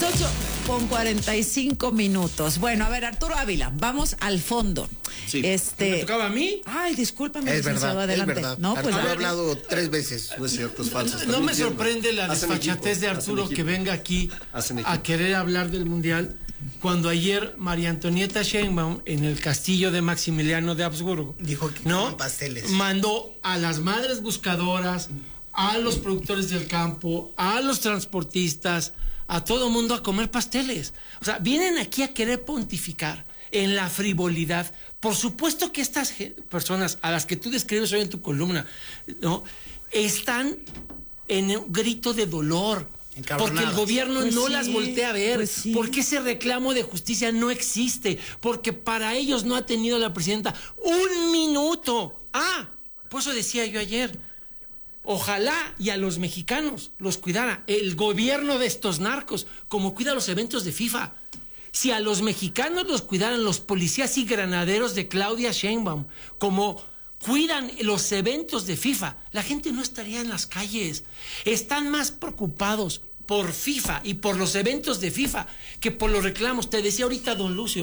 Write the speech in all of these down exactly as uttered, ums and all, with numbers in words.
ocho con cuarenta y cinco minutos. Bueno, a ver, Arturo Ávila, vamos al fondo. Sí. Este... ¿Me tocaba a mí? Ay, discúlpame, Es verdad, adelante. es verdad. No, pues Arturo ya... ha hablado tres veces. No es cierto, es falso. No me sorprende la desfachatez de Arturo que venga aquí a querer hablar del Mundial, cuando ayer María Antonieta Sheinbaum, en el castillo de Maximiliano de Habsburgo, dijo que ¿no? coman pasteles. Mandó a las madres buscadoras, a los productores del campo, a los transportistas, a todo mundo a comer pasteles. O sea, vienen aquí a querer pontificar en la frivolidad. Por supuesto que estas personas a las que tú describes hoy en tu columna, ¿no?, están en un grito de dolor, porque el gobierno pues no sí, las voltea a ver, pues sí. porque ese reclamo de justicia no existe, porque para ellos no ha tenido la presidenta un minuto. Ah, por eso decía yo ayer, ojalá y a los mexicanos los cuidara el gobierno de estos narcos, como cuida los eventos de FIFA. Si a los mexicanos los cuidaran los policías y granaderos de Claudia Sheinbaum, como cuidan los eventos de FIFA, la gente no estaría en las calles. Están más preocupados por FIFA y por los eventos de FIFA que por los reclamos. Te decía ahorita don Lucio,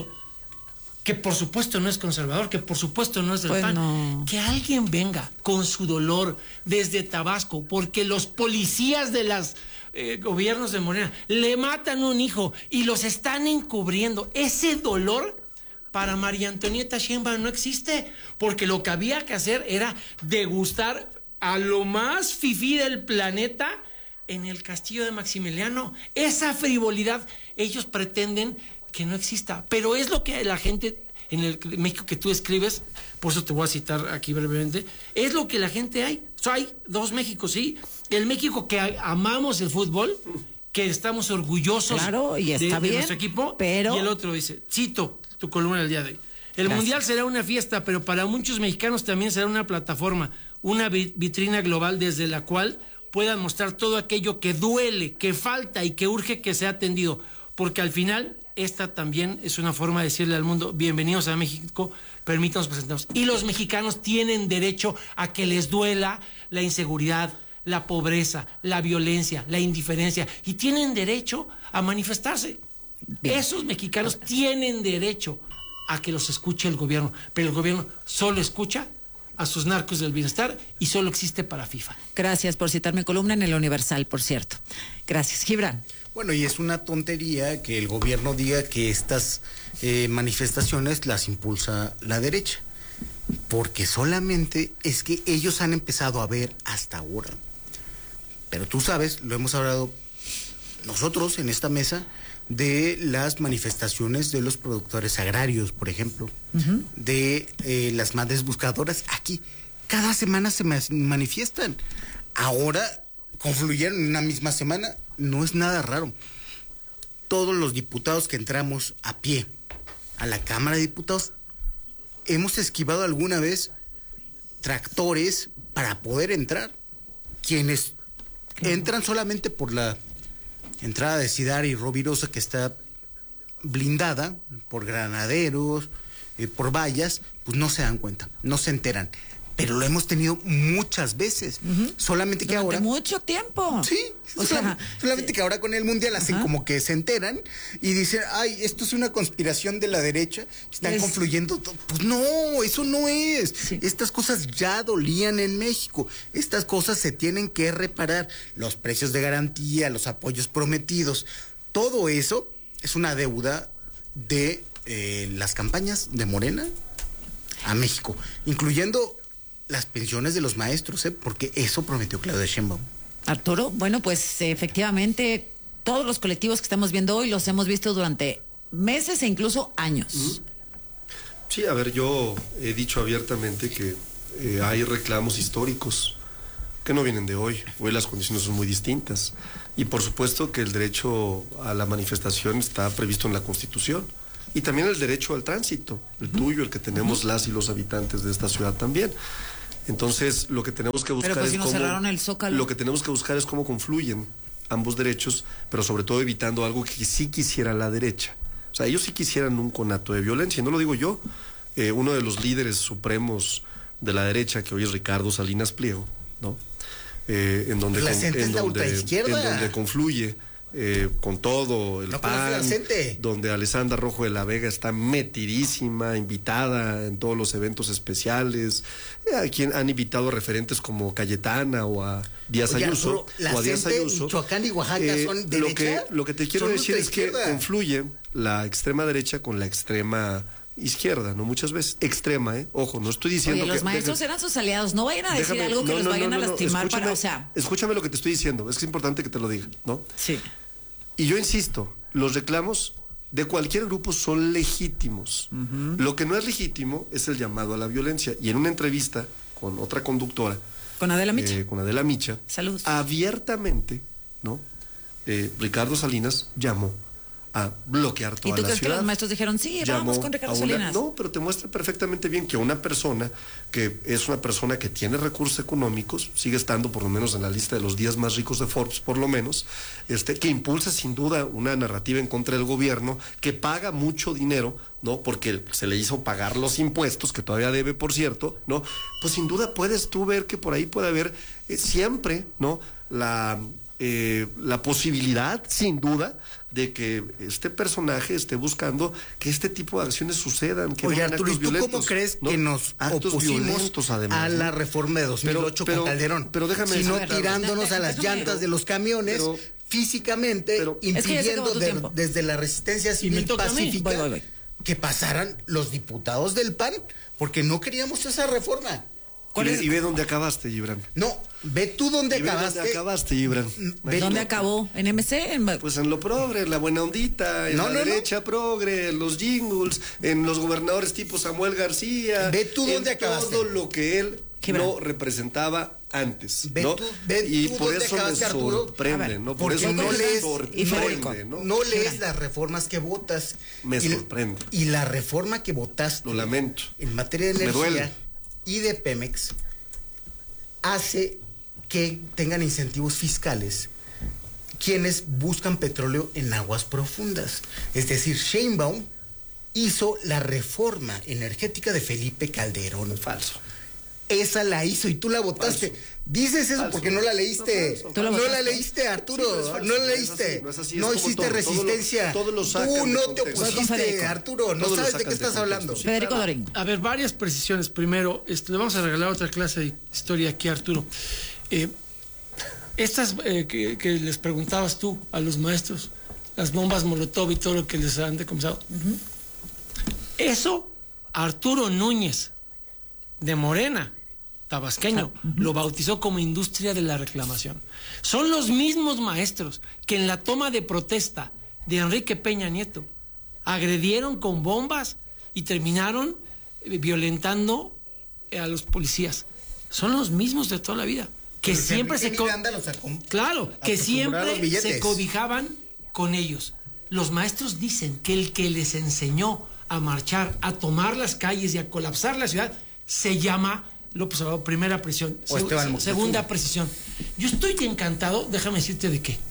que por supuesto no es conservador, que por supuesto no es del pues P A N, no. que alguien venga con su dolor desde Tabasco, porque los policías de los eh, gobiernos de Morena le matan un hijo y los están encubriendo. Ese dolor para María Antonieta Sheinbaum no existe, porque lo que había que hacer era degustar a lo más fifí del planeta en el castillo de Maximiliano. Esa frivolidad ellos pretenden que no exista, pero es lo que la gente en el México que tú escribes, por eso te voy a citar aquí brevemente, es lo que la gente hay. O sea, hay dos Méxicos, sí. El México que amamos el fútbol, que estamos orgullosos claro, y está de, bien, de nuestro equipo, pero... y el otro dice, cito tu columna del día de hoy, el Gracias. Mundial será una fiesta, pero para muchos mexicanos también será una plataforma, una vitrina global desde la cual puedan mostrar todo aquello que duele, que falta y que urge que sea atendido, porque al final esta también es una forma de decirle al mundo, bienvenidos a México, permítanos presentarnos. Y los mexicanos tienen derecho a que les duela la inseguridad, la pobreza, la violencia, la indiferencia, y tienen derecho a manifestarse. Bien. Esos mexicanos tienen derecho a que los escuche el gobierno, pero el gobierno solo escucha a sus narcos del bienestar y solo existe para FIFA. Gracias por citarme columna en el Universal, por cierto. Gracias, Gibran. Bueno, y es una tontería que el gobierno diga que estas eh, manifestaciones las impulsa la derecha, porque solamente es que ellos han empezado a ver hasta ahora. Pero tú sabes, lo hemos hablado nosotros en esta mesa, de las manifestaciones de los productores agrarios, por ejemplo, uh-huh. de eh, las madres buscadoras. Aquí, cada semana se manifiestan. Ahora confluyeron en una misma semana, no es nada raro. Todos los diputados que entramos a pie a la Cámara de Diputados, hemos esquivado alguna vez tractores para poder entrar. Quienes claro. entran solamente por la entrada de Cidar y Rovirosa, que está blindada por granaderos, eh, por vallas, pues no se dan cuenta, no se enteran. Pero lo hemos tenido muchas veces. Uh-huh. Solamente que Durante ahora... mucho tiempo. Sí, o sea, solamente sí. que ahora con el Mundial hacen uh-huh. como que se enteran y dicen, ay, esto es una conspiración de la derecha, están es... confluyendo. Pues no, eso no es. Sí. Estas cosas ya dolían en México. Estas cosas se tienen que reparar. Los precios de garantía, los apoyos prometidos, todo eso es una deuda de eh, las campañas de Morena a México, incluyendo las pensiones de los maestros, ¿eh? Porque eso prometió Claudia Sheinbaum. Arturo, bueno, pues efectivamente todos los colectivos que estamos viendo hoy los hemos visto durante meses e incluso años. Sí, a ver, yo he dicho abiertamente que eh, hay reclamos históricos que no vienen de hoy. Hoy las condiciones son muy distintas y por supuesto que el derecho a la manifestación está previsto en la Constitución. Y también el derecho al tránsito, el tuyo, el que tenemos las y los habitantes de esta ciudad también. Entonces, lo que tenemos que buscar pero pues es si nos cómo, cerraron el Zócalo. Lo que tenemos que buscar es cómo confluyen ambos derechos, pero sobre todo evitando algo que sí quisiera la derecha. O sea, ellos sí quisieran un conato de violencia, y no lo digo yo. Eh, uno de los líderes supremos de la derecha, que hoy es Ricardo Salinas Pliego, ¿no? Eh, en donde, con, en, donde en donde confluye eh, con todo el No pan, conoce a gente. donde Alessandra Rojo de la Vega está metidísima, invitada en todos los eventos especiales, eh, a quien han invitado referentes como Cayetana o a Díaz Oye, Ayuso, Arturo, la o a Díaz gente en Ayuso. Michoacán y Oaxaca son lo que, derecha, lo que te quiero son decir es que ultraizquierda. confluye la extrema derecha con la extrema izquierda, ¿no? Muchas veces extrema, ¿eh? Ojo, no estoy diciendo Oye, que... los maestros eran sus aliados. No vayan a decir Déjame- algo que no, los no, vayan no, a no, no, lastimar escúchame, para, o sea... Escúchame lo que te estoy diciendo, es que es importante que te lo diga, ¿no? Sí. Y yo insisto, los reclamos de cualquier grupo son legítimos. Lo que no es legítimo es el llamado a la violencia. Y en una entrevista con otra conductora, Con Adela Micha. eh, con Adela Micha, Saludos. abiertamente, ¿no? Eh, Ricardo Salinas llamó a bloquear ¿Y toda tú la crees que ciudad. los maestros dijeron, sí, Llamó vamos con Ricardo a una- Salinas? No, pero te muestra perfectamente bien que una persona que es una persona que tiene recursos económicos, sigue estando por lo menos en la lista de los diez más ricos de Forbes, por lo menos, este, que impulsa sin duda una narrativa en contra del gobierno, que paga mucho dinero, ¿no? Porque se le hizo pagar los impuestos, que todavía debe, por cierto, ¿no? Pues sin duda puedes tú ver que por ahí puede haber eh, siempre, ¿no? La, eh, la posibilidad, sin duda, de que este personaje esté buscando que este tipo de acciones sucedan. Que Oye, hagan Arturo, ¿y actos tú cómo violentos, crees ¿no? que nos Actos opusimos violentos, además, a ¿no? la reforma de dos mil ocho Pero- con pero- Calderón? pero déjame Sino decirte- tirándonos a las Déjame- llantas de los camiones, pero- físicamente, pero- Es que ya se acabó impidiendo tu de- tiempo. desde la resistencia me civil toca a mí. pacífica Voy, voy, voy. que pasaran los diputados del P A N, porque no queríamos esa reforma. Y ¿Cuál ve, es? y ve dónde acabaste, Gibran. No, ve tú dónde Y ve acabaste. dónde acabaste, Gibran. ve- ¿Dónde Imagínate. acabó? ¿En M C? En... Pues en lo progre, en la buena ondita, en No, la no, no. derecha progre, en los jingles, en los gobernadores tipo Samuel García. Ve tú en dónde acabaste. todo lo que él Gibran. no representaba antes, Ve ¿no? tú- ve y tú por dónde eso me acabaste, Arturo. A sorprende, ver, ¿no? Por porque eso no me lees, y Federico, sorprende, ¿no? no lees Gibran. las reformas que votas. Me Y- sorprende. Y la reforma que votaste Lo lamento. en materia de Me energía duele. y de Pemex hace que tengan incentivos fiscales quienes buscan petróleo en aguas profundas. Es decir, Sheinbaum hizo la reforma energética de Felipe Calderón. Falso. Esa la hizo y tú la votaste. Falso. Dices eso Falso. porque no la leíste. No, falso. ¿Tú la no la votaste? leíste, Arturo. Sí, no es falso, no la no es leíste. así, no es así, es No como hiciste todo, todo lo- resistencia. todo lo sacan Tú de no te contexto. Voy con opusiste, Federico. Arturo. No Todo lo sabes de sacan qué de estás contexto. hablando. Sí. Federico Dorín. A ver, varias precisiones. Primero, este, le vamos a regalar otra clase de historia aquí a Arturo. Eh, estas eh, que, que les preguntabas tú a los maestros, las bombas Molotov y todo lo que les han decomisado. Eso, Arturo Núñez, de Morena, tabasqueño, lo bautizó como industria de la reclamación. Son los mismos maestros que en la toma de protesta de Enrique Peña Nieto agredieron con bombas y terminaron eh, violentando eh, a los policías. Son los mismos de toda la vida. Que Porque siempre Enrique se... co- Miranda los acom- Claro, que acostumbró a los siempre billetes. se cobijaban con ellos. Los maestros dicen que el que les enseñó a marchar, a tomar las calles y a colapsar la ciudad, se llama López Obrador, primera precisión. O Esteban Moctezuma. Segunda precisión. Yo estoy encantado, déjame decirte de qué.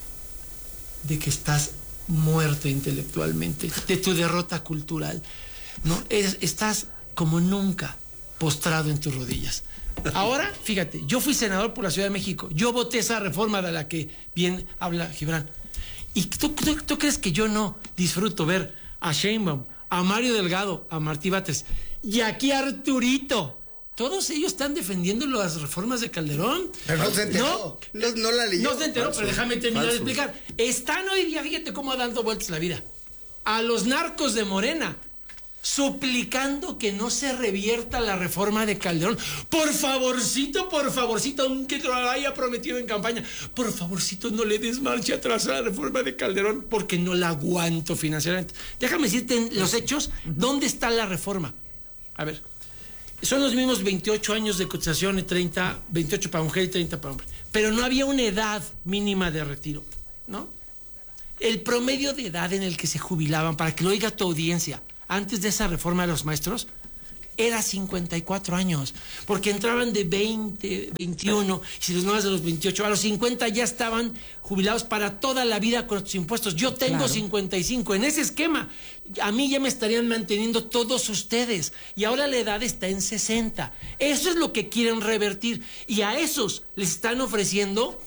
De que estás muerto intelectualmente, de tu derrota cultural. ¿No? Es- estás como nunca postrado en tus rodillas. Ahora, fíjate, yo fui senador por la Ciudad de México. Yo voté esa reforma de la que bien habla Gibran. ¿Y tú, tú, tú crees que yo no disfruto ver a Sheinbaum, a Mario Delgado, a Martí Batres y aquí a Arturito? Todos ellos están defendiendo las reformas de Calderón. Pero no se enteró. No, no la leyó. No se enteró, Falso, pero déjame terminar falso. de explicar. Están hoy día, fíjate cómo dando vueltas la vida, a los narcos de Morena, suplicando que no se revierta la reforma de Calderón. Por favorcito, por favorcito, aunque te lo haya prometido en campaña, por favorcito no le des marcha atrás a la reforma de Calderón porque no la aguanto financieramente. Déjame decirte en los hechos, ¿dónde está la reforma? A ver, son los mismos veintiocho años de cotización y treinta, veintiocho para mujer y treinta para hombre. Pero no había una edad mínima de retiro, ¿no? El promedio de edad en el que se jubilaban, para que lo oiga tu audiencia, antes de esa reforma de los maestros, era cincuenta y cuatro años, porque entraban de veinte, veintiuno, y si los nuevos de los veintiocho, a los cincuenta ya estaban jubilados para toda la vida con sus impuestos. Yo tengo Claro. cincuenta y cinco, en ese esquema, a mí ya me estarían manteniendo todos ustedes, y ahora la edad está en sesenta. Eso es lo que quieren revertir, y a esos les están ofreciendo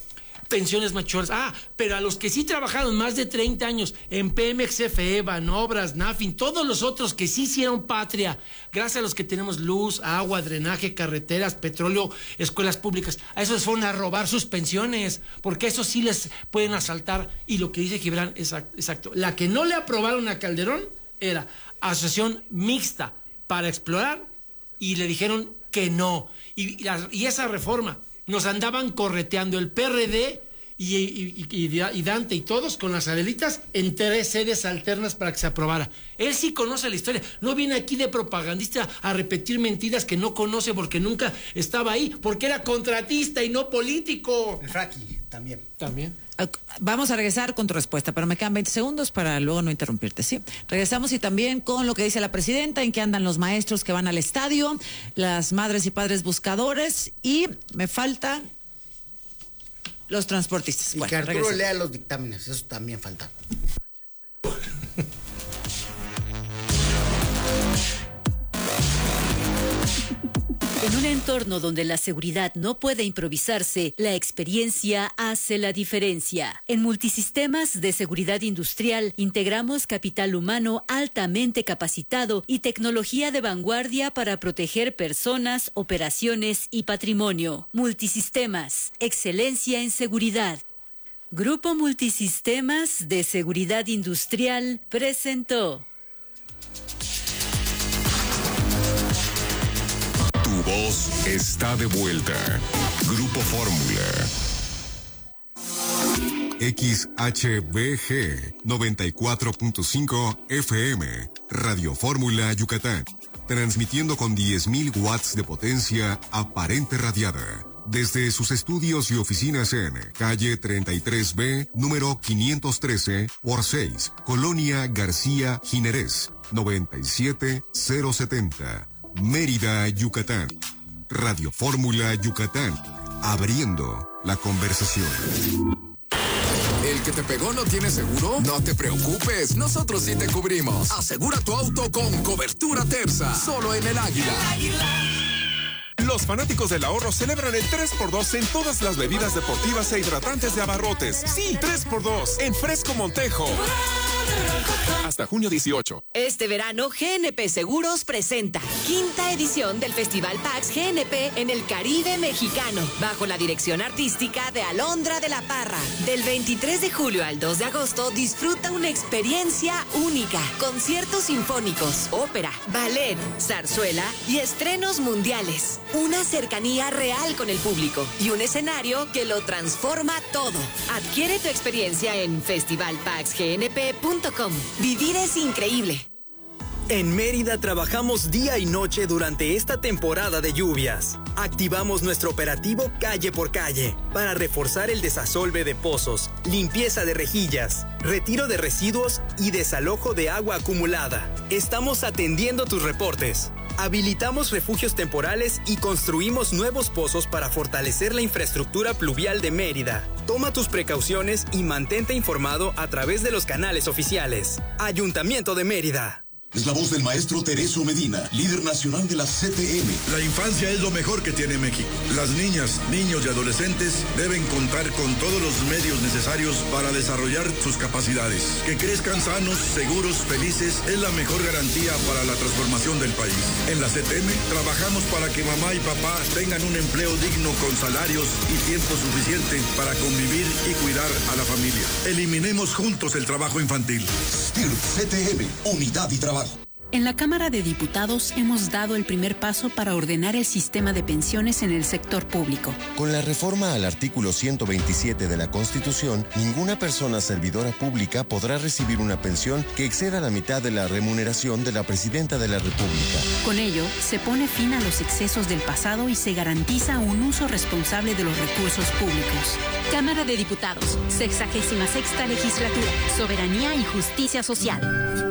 pensiones mayores. Ah, pero a los que sí trabajaron más de treinta años en Pemex, F E, Banobras, Nafin, todos los otros que sí hicieron patria, gracias a los que tenemos luz, agua, drenaje, carreteras, petróleo, escuelas públicas, a esos fueron a robar sus pensiones, porque eso sí les pueden asaltar. Y lo que dice Gibran es exacto. La que no le aprobaron a Calderón era asociación mixta para explorar y le dijeron que no. Y, y, la, y esa reforma nos andaban correteando el P R D y, y, y, y Dante y todos con las Adelitas en tres sedes alternas para que se aprobara. Él sí conoce la historia, no viene aquí de propagandista a repetir mentiras que no conoce porque nunca estaba ahí, porque era contratista y no político. El fraqui también. También. Vamos a regresar con tu respuesta, pero me quedan veinte segundos para luego no interrumpirte, ¿sí? Regresamos y también con lo que dice la presidenta, en qué andan los maestros que van al estadio, las madres y padres buscadores, y me faltan los transportistas. Y bueno, que Arturo regresamos. lea los dictámenes, eso también falta. En un entorno donde la seguridad no puede improvisarse, la experiencia hace la diferencia. En Multisistemas de Seguridad Industrial integramos capital humano altamente capacitado y tecnología de vanguardia para proteger personas, operaciones y patrimonio. Multisistemas, excelencia en seguridad. Grupo Multisistemas de Seguridad Industrial presentó. Tu voz está de vuelta. Grupo Fórmula. X H B G noventa y cuatro punto cinco F M. Radio Fórmula Yucatán. Transmitiendo con diez mil watts de potencia aparente radiada. Desde sus estudios y oficinas en calle treinta y tres B, número quinientos trece por seis, Colonia García Jiménez, noventa y siete mil setenta. Mérida, Yucatán. Radio Fórmula Yucatán. Abriendo la conversación. ¿El que te pegó no tiene seguro? No te preocupes, nosotros sí te cubrimos. Asegura tu auto con cobertura Terza, solo en el Águila. El Águila. Los fanáticos del ahorro celebran el tres por dos en todas las bebidas deportivas e hidratantes de Abarrotes. Sí, tres por dos en Fresco Montejo. Hasta junio dieciocho. Este verano, G N P Seguros presenta quinta edición del Festival Pax G N P en el Caribe mexicano, bajo la dirección artística de Alondra de la Parra. Del veintitrés de julio al dos de agosto, disfruta una experiencia única. Conciertos sinfónicos, ópera, ballet, zarzuela y estrenos mundiales. Una cercanía real con el público y un escenario que lo transforma todo. Adquiere tu experiencia en festival pax g n p punto com. Vivir es increíble. En Mérida trabajamos día y noche durante esta temporada de lluvias. Activamos nuestro operativo Calle por Calle para reforzar el desasolve de pozos, limpieza de rejillas, retiro de residuos y desalojo de agua acumulada. Estamos atendiendo tus reportes. Habilitamos refugios temporales y construimos nuevos pozos para fortalecer la infraestructura pluvial de Mérida. Toma tus precauciones y mantente informado a través de los canales oficiales. Ayuntamiento de Mérida. Es la voz del maestro Teresio Medina, líder nacional de la C T M. La infancia es lo mejor que tiene México. Las niñas, niños y adolescentes deben contar con todos los medios necesarios para desarrollar sus capacidades. Que crezcan sanos, seguros, felices es la mejor garantía para la transformación del país. En la C T M trabajamos para que mamá y papá tengan un empleo digno con salarios y tiempo suficiente para convivir y cuidar a la familia. Eliminemos juntos el trabajo infantil. S T I R P C T M, unidad y trabajo. En la Cámara de Diputados hemos dado el primer paso para ordenar el sistema de pensiones en el sector público. Con la reforma al artículo ciento veintisiete de la Constitución, ninguna persona servidora pública podrá recibir una pensión que exceda la mitad de la remuneración de la Presidenta de la República. Con ello, se pone fin a los excesos del pasado y se garantiza un uso responsable de los recursos públicos. Cámara de Diputados, sexagésima sexta legislatura, soberanía y justicia social.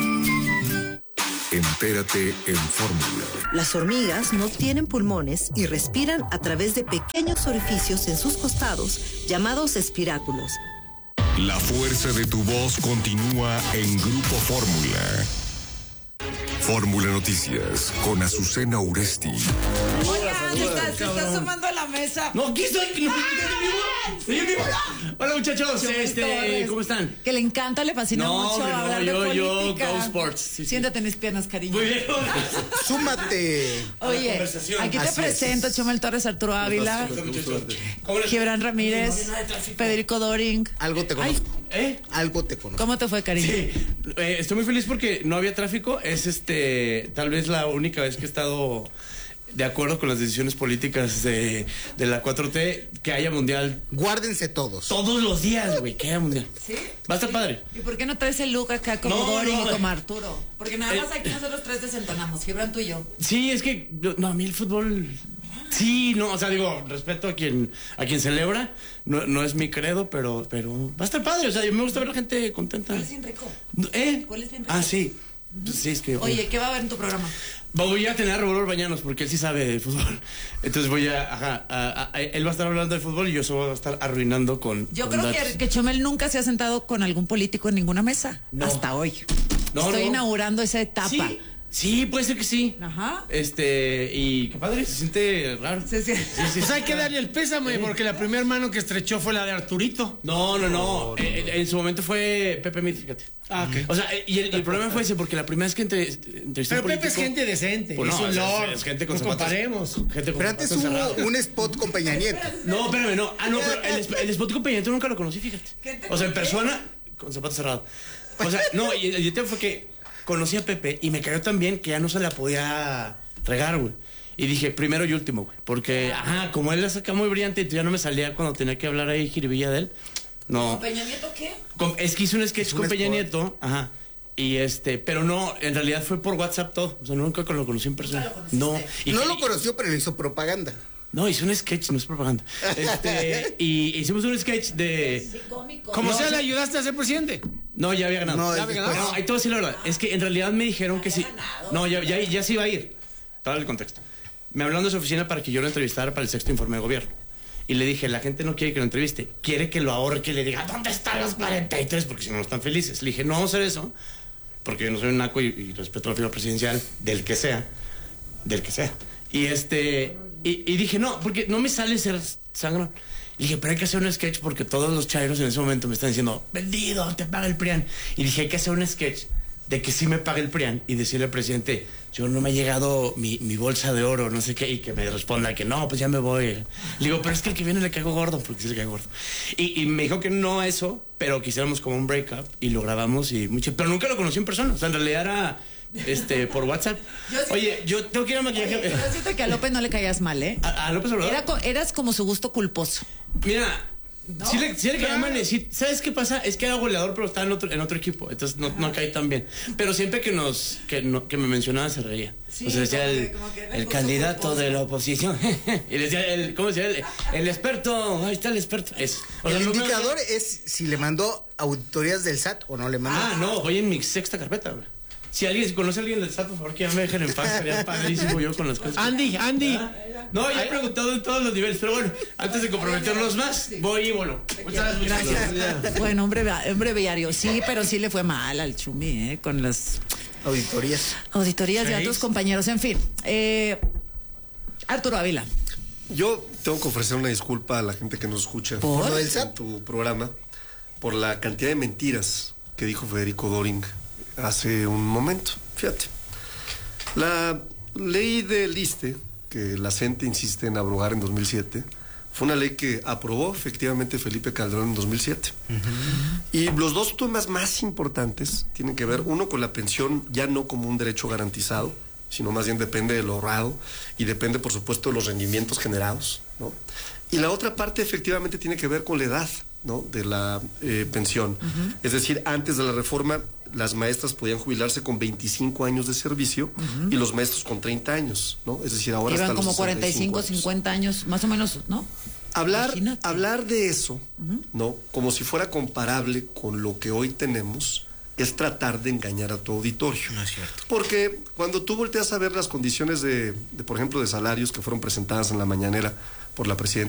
Entérate en Fórmula. Las hormigas no tienen pulmones y respiran a través de pequeños orificios en sus costados, llamados espiráculos. La fuerza de tu voz continúa en Grupo Fórmula. Fórmula Noticias con Azucena Uresti. Oigan, se está, se está sumando la mesa. No, aquí estoy. No, estoy en vivo. Hola, muchachos. Este, ¿cómo están? Que le encanta, le fascina No, mucho hombre, no, hablar yo- de yo, política. Go Sports. Sí, sí. Siéntate en mis piernas, cariño. Muy bien. Súmate. Oye, conversación. aquí te Así es. presento Chumel Torres, Arturo Ávila, ¿Cómo les- Gibran Ramírez, No, no hay tráfico. Federico Doring. Algo te Ay, conozco. ¿Eh? Algo te conozco. ¿cómo te fue, cariño? Sí, eh, estoy muy feliz porque no había tráfico. Es este, tal vez la única vez que he estado de acuerdo con las decisiones políticas de, de la cuatro T, que haya mundial Guárdense todos. todos los días, güey, que haya mundial. ¿Sí? Va a estar padre. ¿Y por qué no traes el look acá como No, Doring no, y como eh. Arturo? Porque nada más aquí nosotros tres desentonamos, Gibran, tú y yo. Sí, es que yo- no, a mí el fútbol sí, no, o sea, digo, respeto a quien a quien celebra, no, no es mi credo, pero pero va a estar padre, o sea, me gusta ver a la gente contenta. ¿Cuál es bien rico? ¿Eh? ¿Cuál es bien rico? Ah, sí. Pues sí, es que Oye, ¿qué va a haber en tu programa? voy a tener a Roberto Bañanos porque él sí sabe de fútbol. Entonces voy a, ajá, a- a- él va a estar hablando de fútbol y yo solo voy a estar arruinando con Yo con creo datos. que, que Chumel nunca se ha sentado con algún político en ninguna mesa. No. Hasta hoy. No, Estoy no. inaugurando esa etapa. Sí, sí, puede ser que sí. Ajá. Este, y qué padre, se siente raro. Sí, sí. Sí, sí, Pues hay sí. que darle el pésame, porque la primera mano que estrechó fue la de Arturito. No, no, no. Eh, eh, en su momento fue Pepe Mit, fíjate. Ah, ok. O sea, eh, y el, y el problema fue ese, porque la primera vez que entre, entrevisté a Pero un Pepe es político- gente decente, Pues es no, un es- lord. es gente con No zapatos- comparemos. gente con Pero antes zapatos hubo cerrados. un spot con Peña Nieto. No, espérame, no. Ah, no, pero el, esp- el spot con Peña Nieto nunca lo conocí, fíjate. O sea, en persona, con zapatos cerrados. O sea, no, y el, y el tema fue que conocí a Pepe y me cayó tan bien que ya no se la podía regar, güey. Y dije, primero y último, güey. Porque, ajá, como él la saca muy brillante y ya no me salía cuando tenía que hablar ahí jiribilla de él. No. ¿Con Peña Nieto qué? Con- es que hizo un sketch un con Peña spot. Nieto, ajá. Y este, pero no, en realidad fue por WhatsApp todo. O sea, nunca lo conocí en persona. No. Y No que- lo conoció, pero le hizo propaganda. No, hice un sketch, no es propaganda. Este, y hicimos un sketch de. Como No, sea, o le sea- ayudaste a ser presidente. No, ya había ganado. No, ¿Ya es había después. ganado? No, ahí te voy a decir la verdad. Es que en realidad me dijeron que sí. No, ya, ya, ya se iba a ir. Todo el contexto. Me hablaron de su oficina para que yo lo entrevistara para el sexto informe de gobierno. Y le dije, la gente no quiere que lo entreviste, quiere que lo ahorque y le diga, ¿dónde están los cuarenta y tres? Porque si no, no están felices. Le dije, no vamos a hacer eso, porque yo no soy un naco y, y respeto la figura presidencial, del que sea, del que sea. Y este, y, y dije, no, porque no me sale ser sangrón. Y dije, pero hay que hacer un sketch porque todos los chairos en ese momento me están diciendo, vendido, te paga el PRIAN. Y dije, hay que hacer un sketch de que sí me pague el PRIAN y decirle al presidente, yo no me ha llegado mi, mi bolsa de oro, no sé qué, y que me responda que no, pues ya me voy. Le digo, pero es que el que viene le caigo gordo, porque sí le caigo gordo. Y, y me dijo que no eso, pero que hiciéramos como un breakup y lo grabamos y mucho, pero nunca lo conocí en persona, o sea, en realidad era este por WhatsApp. Yo sí- Oye, yo tengo que ir a maquillaje. Oye, yo siento que a López no le caías mal, ¿eh? A, a López Obrador. Era co- eras como su gusto culposo. Mira, sí le, sí le caía mal, sí, ¿sabes qué pasa? Es que era goleador, pero estaba en otro, en otro equipo, entonces no, no caí tan bien. Pero siempre que nos que, no- que me mencionaba se reía. Sí, o sea, decía como el, que- como que era el justo candidato culposo. de la oposición. Y decía, el, ¿cómo decía? El, el experto, ahí está el experto. Es, o sea, El no me- indicador es si le mandó auditorías del S A T o no le mandó. Ah, no, voy en mi sexta carpeta, güey. Si alguien si conoce a alguien del S A T, por favor, que ya me dejen en paz. Sería padrísimo yo con las cosas. Andy, Andy. No, ya he preguntado en todos los niveles, pero bueno, antes de comprometernos más, voy y vuelo. Muchas gracias. Gracias. Bueno, hombre, hombre bellario, sí, pero sí le fue mal al Chumi, ¿eh? Con las Auditorías. auditorías de Seis. otros compañeros. En fin, eh, Arturo Ávila. Yo tengo que ofrecer una disculpa a la gente que nos escucha ¿Por? lo del S A T, tu programa, por la cantidad de mentiras que dijo Federico Doring hace un momento. Fíjate. La ley del ISSSTE, que la CENTE insiste en abrogar en dos mil siete, fue una ley que aprobó efectivamente Felipe Calderón en dos mil siete. Y los dos temas más importantes tienen que ver, uno, con la pensión ya no como un derecho garantizado, sino más bien depende del ahorrado y depende, por supuesto, de los rendimientos generados, ¿no? Y la otra parte efectivamente tiene que ver con la edad, ¿no?, de la eh, pensión. Uh-huh. Es decir, antes de la reforma, las maestras podían jubilarse con veinticinco años de servicio Uh-huh. y los maestros con treinta años, ¿no? Es decir, ahora Iban hasta los como cuarenta y cinco, sesenta y cinco años. cincuenta años, más o menos, ¿no? Hablar, Imagínate. hablar de eso, ¿no?, como si fuera comparable con lo que hoy tenemos, es tratar de engañar a tu auditorio. No es cierto. Porque cuando tú volteas a ver las condiciones de, de, por ejemplo, de salarios que fueron presentadas en la mañanera por la presidenta